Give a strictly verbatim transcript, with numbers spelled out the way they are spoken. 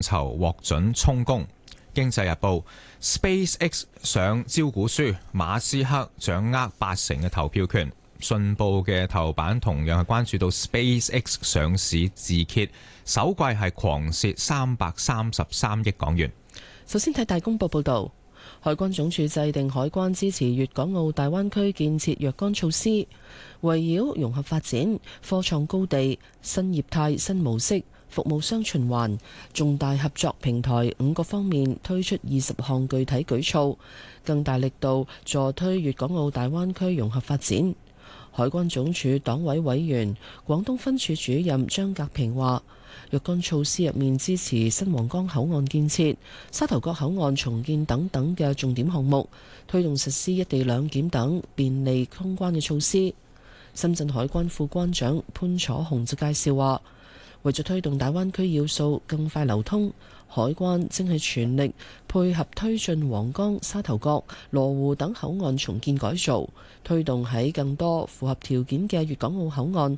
籌獲准充公。經濟日報 SpaceX 上招股書，馬斯克掌握八成嘅投票權。信報嘅頭版同樣係關注到 SpaceX 上市自揭，首季係狂蝕三百三十三億港元。 首先睇大公報報導，海關總署制定海關支持粵港澳大灣區建設若干措施，圍繞融合發展、科創高地、新業態、新模式、服務雙循環、重大合作平台五個方面推出二十項具體舉措，更大力度助推粵港澳大灣區融合發展。海關總署黨委委員、廣東分署主任張格平話，若干措施入面支持新皇崗口岸建設、沙頭角口岸重建等等嘅重點項目，推動實施一地兩檢等便利通關嘅措施。深圳海關副關長潘楚雄就介紹話，為咗推動大灣區要素更快流通，海關正係全力配合推進皇崗、沙頭角、羅湖等口岸重建改造，推動喺更多符合條件嘅粵港澳口岸